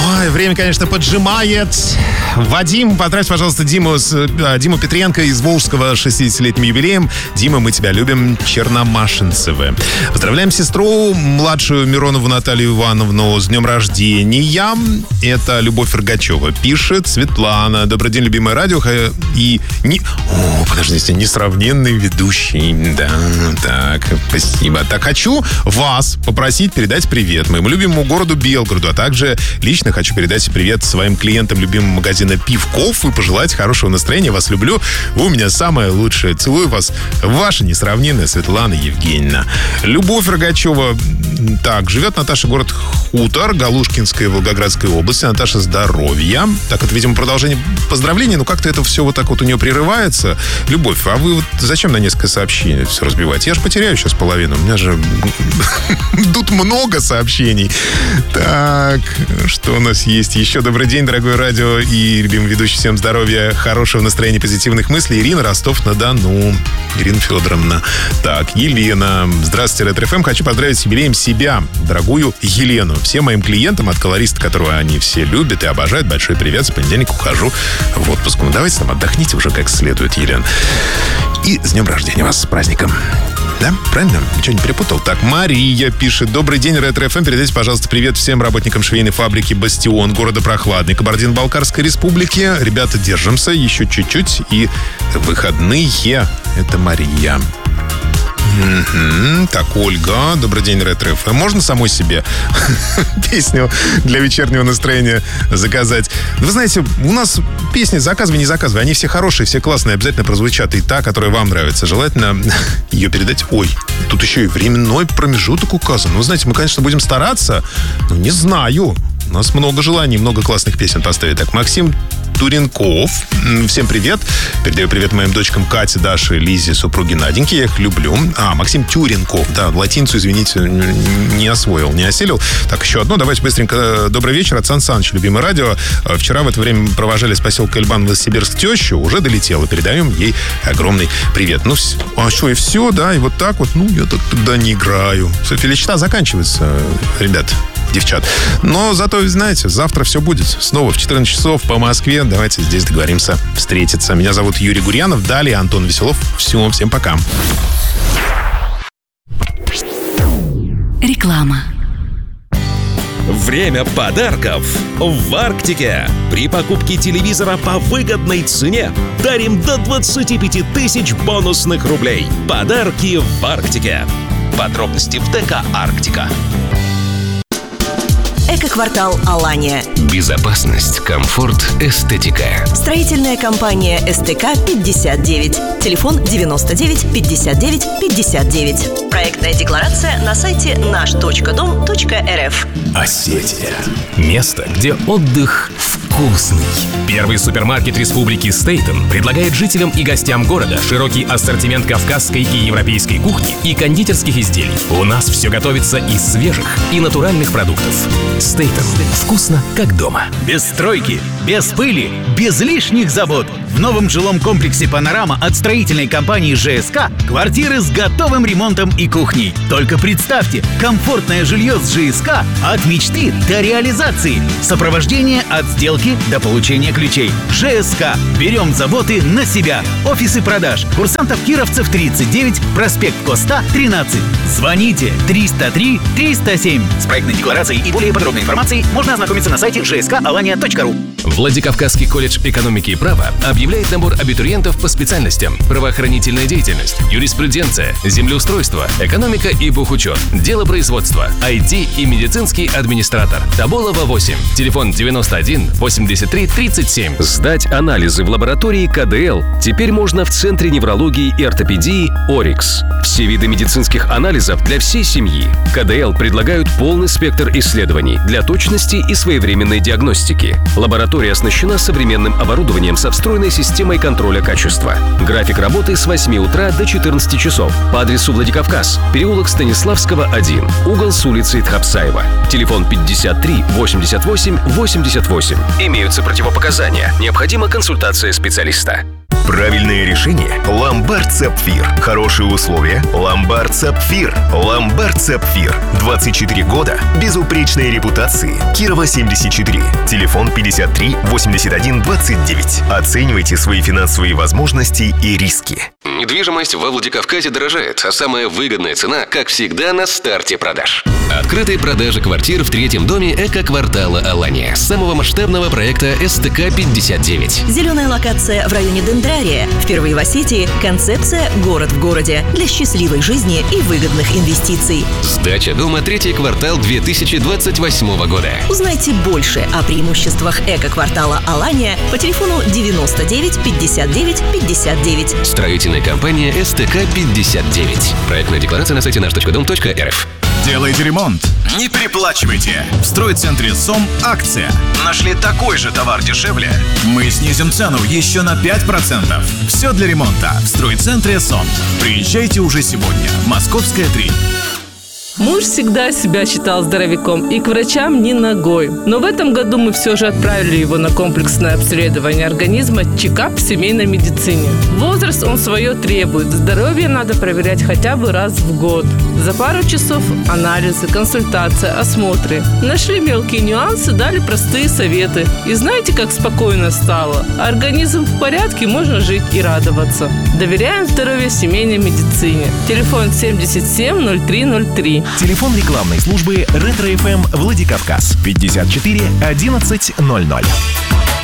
Ой, время, конечно, поджимает. Вадим, поздравь, пожалуйста, Диму Петренко из Волжского 60-летним юбилеем. Дима, мы тебя любим, Черномашинцевы. Поздравляем сестру, младшую Миронову Наталью Ивановну, с днем рождения. Это Любовь Рогачева пишет. Светлана, добрый день, любимое радио. Подождите, несравненный ведущий. Да, так, спасибо. Так, хочу вас попросить передать привет моему любимому городу Белгороду, а также лично хочу передать привет своим клиентам любимого магазина Пивков и пожелать хорошего настроения. Вас люблю. Вы у меня самое лучшее. Целую вас. Ваша несравненная Светлана Евгеньевна. Любовь Рогачева. Так, живет Наташа, город Хутор, Галушкинская, Волгоградская область. Наташа, здоровья. Так, это, видимо, продолжение поздравлений, но как-то это все вот так вот у нее прерывается. Любовь, а вы вот зачем на несколько сообщений все разбиваете? Я же потеряю сейчас половину. У меня же тут много сообщений. Так, что у нас есть еще? Добрый день, дорогое радио и любимый ведущий. Всем здоровья, хорошего настроения, позитивных мыслей. Ирина, Ростов-на-Дону. Ирина Федоровна. Так, Елена. Здравствуйте, Ретро-ФМ. Хочу поздравить с юбилеем себя, дорогую Елену. Всем моим клиентам, от колориста, которого они все любят и обожают, большой привет. С понедельника ухожу в отпуск. Ну, давайте там отдохните уже как следует, Елена. И с днем рождения вас, с праздником. Да? Правильно? Ничего не перепутал? Так, Мария пишет. Добрый день, Ретро-ФМ. Передайте, пожалуйста, привет всем работникам швейной фабрики «Бастион» города Прохладный, Кабардино-Балкарской республики. Ребята, держимся еще чуть-чуть. И выходные. Это Мария. Так, Ольга. Добрый день, Ретро-ФМ. Можно самой себе песню для вечернего настроения заказать? Вы знаете, у нас песни заказывай, не заказывай. Они все хорошие, все классные. Обязательно прозвучат и та, которая вам нравится. Желательно ее передать. Ой, тут еще и временной промежуток указан. Ну, знаете, мы, конечно, будем стараться, но не знаю. У нас много желаний, много классных песен поставить. Так, Максим Туренков. Всем привет. Передаю привет моим дочкам Кате, Даше, Лизе, супруге Наденьке. Я их люблю. Максим Тюренков. Да, латиницу, извините, не освоил, не осилил. Так, еще одно. Давайте быстренько. Добрый вечер от Сан Саныча, любимое радио. Вчера в это время провожали с поселка Эльбан в Новосибирск тещу. Уже долетела. Передаем ей огромный привет. Ну, а что, и все, да? И вот так вот. Ну, я тогда не играю. Софиличта заканчивается, ребят. Девчат. Но зато, знаете, завтра все будет. Снова в 14 часов по Москве. Давайте здесь договоримся встретиться. Меня зовут Юрий Гурьянов. Далее Антон Веселов. Все, всем пока. Реклама. Время подарков в Арктике. При покупке телевизора по выгодной цене дарим до 25 тысяч бонусных рублей. Подарки в Арктике. Подробности в ТК «Арктика». Эко-квартал «Алания». Безопасность, комфорт, эстетика. Строительная компания СТК-59. Телефон 99 59 59. Проектная декларация на сайте наш.дом.рф. Осетия. Место, где отдых вкусный. Первый супермаркет республики Стейтен предлагает жителям и гостям города широкий ассортимент кавказской и европейской кухни и кондитерских изделий. У нас все готовится из свежих и натуральных продуктов. Стейтен. Вкусно, как дома. Без стройки, без пыли, без лишних забот. В новом жилом комплексе «Панорама» от строительной компании ЖСК квартиры с готовым ремонтом и кухней. Только представьте, комфортное жилье с ЖСК от мечты до реализации. Сопровождение от сделки до получения ключей. ЖСК. Берем заботы на себя. Офисы продаж. Курсантов Кировцев 39, проспект Коста 13. Звоните 303 307. С проектной декларацией и более подробной информацией можно ознакомиться на сайте jsk-alania.ru. Владикавказский колледж экономики и права объявляет набор абитуриентов по специальностям: правоохранительная деятельность, юриспруденция, землеустройство, экономика и бухучет, делопроизводство, IT и медицинский администратор. Тоболова 8. Телефон 91 83 37. Сдать анализы в лаборатории КДЛ теперь можно в Центре неврологии и ортопедии «Орикс». Все виды медицинских анализов для всей семьи. КДЛ предлагают полный спектр исследований для точности и своевременной диагностики. Лаборатория оснащена современным оборудованием со встроенной системой контроля качества. График работы с 8 утра до 14 часов. По адресу Владикавказ, переулок Станиславского, 1, угол с улицей Тхапсаева. Телефон 53 88 88. Имеются противопоказания. Необходима консультация специалиста. Правильное решение – «Ломбард Сапфир». Хорошие условия – «Ломбард Сапфир». «Ломбард Сапфир». 24 года. Безупречной репутации. Кирова, 74. Телефон 53 81 29. Оценивайте свои финансовые возможности и риски. Недвижимость во Владикавказе дорожает, а самая выгодная цена, как всегда, на старте продаж. Открытые продажи квартир в третьем доме эко-квартала Алания, самого масштабного проекта СТК-59. Зеленая локация в районе Дендрария. Впервые в Осетии концепция «Город в городе» для счастливой жизни и выгодных инвестиций. Сдача дома третий квартал 2028 года. Узнайте больше о преимуществах эко-квартала Алания по телефону 99 59 59. Строительная компания СТК-59. Проектная декларация на сайте наш.дом.рф. Делаете ремонт? Не переплачивайте. В стройцентре СОМ акция. Нашли такой же товар дешевле? Мы снизим цену еще на 5%. Все для ремонта в стройцентре СОМ. Приезжайте уже сегодня. Московская 3. Муж всегда себя считал здоровяком и к врачам ни ногой. Но в этом году мы все же отправили его на комплексное обследование организма «Чекап» в семейной медицине. Возраст он свое требует. Здоровье надо проверять хотя бы раз в год. За пару часов анализы, консультация, осмотры. Нашли мелкие нюансы, дали простые советы. И знаете, как спокойно стало? Организм в порядке, можно жить и радоваться. Доверяем здоровью семейной медицине. Телефон 77 0303. Телефон рекламной службы «Ретро-ФМ» Владикавказ 54 11 00.